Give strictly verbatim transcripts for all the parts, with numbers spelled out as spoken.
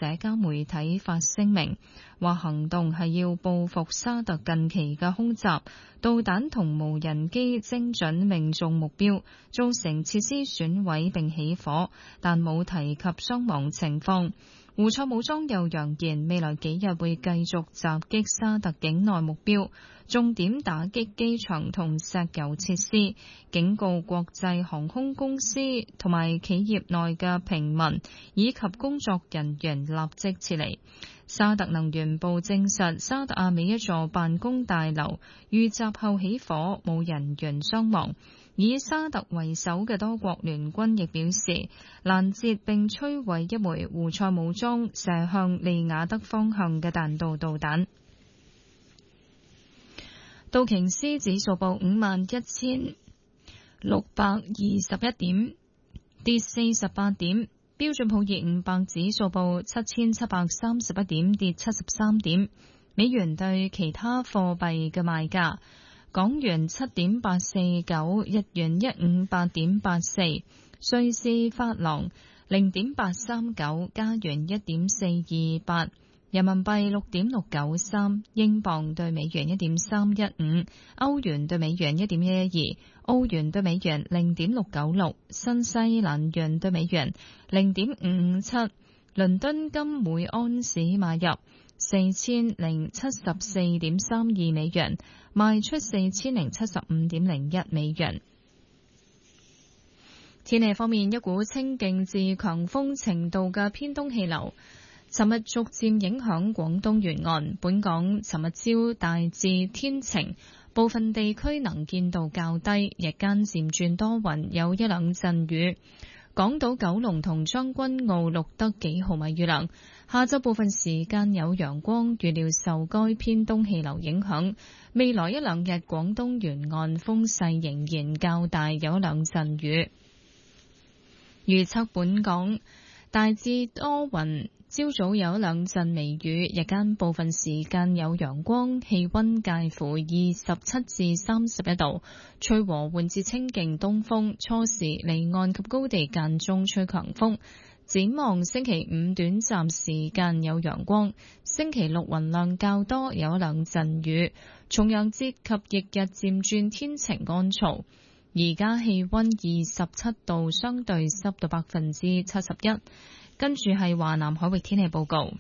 社交媒體發聲明，話行動係要報復沙特近期嘅空襲，導彈同無人機精準命中目標，造成設施損毀並起火，但冇提及傷亡情況。胡塞武裝又揚言，未來幾日會繼續襲擊沙特境內目標，重點打擊機場同石油設施，警告國際航空公司同埋企業內嘅平民以及工作人員立即撤離。沙特能源部證實，沙特阿美一座辦公大樓遇襲後起火，冇人員傷亡。以沙特為首嘅多國聯軍亦表示，攔截並摧毀一枚胡塞武裝射向利雅得方向嘅彈道導彈。道瓊斯指數報五萬一千六百二十一點，跌四十八點。標準普爾五百指數報七千七百三十一點，跌七十三點。美元對其他貨幣嘅賣價。港元七點八四九，日元一五八點八四，瑞士法郎零點八三九，加元一點四二八，人民幣六點六九三，英鎊對美元一點三一五，歐元對美元一點一一二，澳元對美元零點六九六，新西蘭元對美元零點五五七。倫敦金每安士買入四千零七十四點三二美元，賣出四千零七十五點零一美元。天氣方面，一股清勁至強風程度嘅偏東氣流尋日逐漸影響廣東沿岸。本港尋日朝大致天晴，部分地區能見度較低，日間漸轉多雲，有一兩陣雨。港島、九龍同將軍澳錄得幾毫米雨量。下晝部分時間有陽光，預料受該偏東氣流影響，未來一兩日廣東沿岸風勢仍然較大，有一兩陣雨。預測本港大致多雲，朝早有一兩陣微雨，日間部分時間有陽光，氣溫介乎二十七至三十一度，吹和緩至清勁東風，初時離岸及高地間中吹強風。展望星期五短暫時間有陽光，星期六雲量較多，有一兩陣雨。重陽節及翌日漸轉天晴乾燥。而家氣溫二十七度，相對濕度百分之七十一。跟住係華南海域天氣報告。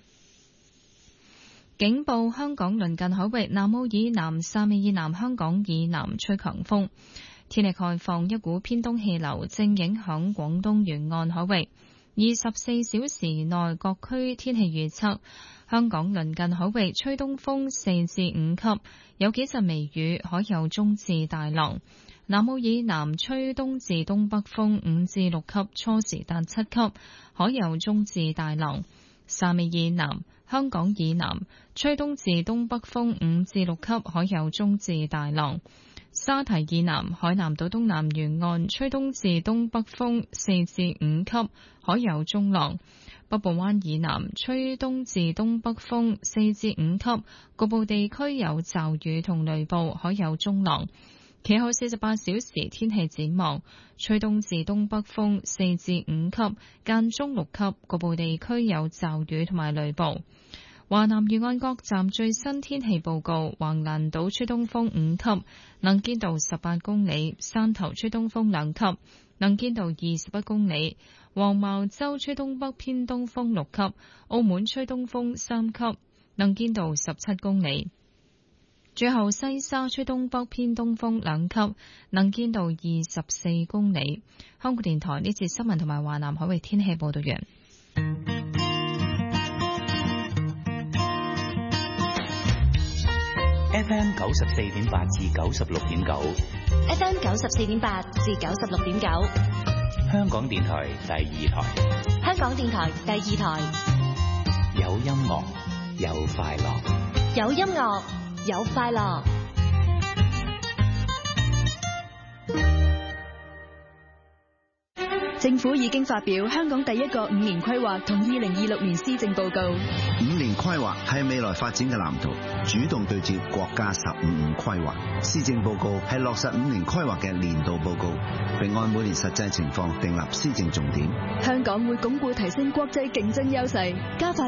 警報：香港鄰近海域南澳以南、汕尾以南、香港以南吹強風。天氣概況：一股偏東氣流正影響廣東沿岸海域。二十四小時內各區天氣預測：香港鄰近海域吹東風四至五級，有幾陣微雨，海有中至大浪。南澳以南吹東至東北風五至六級，初時達七級，海有中至大浪。汕尾以南、香港以南吹東至東北風五至六級，海有中至大浪。沙堤以南、海南島東南沿岸吹東至東北風四至五級，海有中浪。北部灣以南吹東至東北風四至五級，局部地區有驟雨同雷暴，海有中浪。其後四十八小時天氣展望：吹東至東北風四至五級，間中六級，局部地區有驟雨同埋雷暴。華南沿岸各站最新天氣報告：橫瀾島吹東風五級，能見度十八公里；汕頭吹東風兩級，能見度二十一公里；黃茅洲吹東北偏東風六級；澳門吹東風三級，能見度十七公里。最後西沙吹東北偏東風兩級，能見度二十四公里。香港電台呢節新聞同埋華南海域天氣報道完。 F M 九十四點八至九十六點九 ，F M 九十四點八至九十六點九， 香港電台第二台， 香港電台第二台， 有音樂，有快樂， 有音樂。有快樂。 政府已經發表香港第一個五年規劃同二零二六年施政報告。 五年規劃係未來發展嘅藍圖，主動對接國家十五五規劃。施政報告係落實五年規劃嘅年度報告，並按每年實際情況訂立施政重點。 香港會鞏固提升國際競爭優勢，加快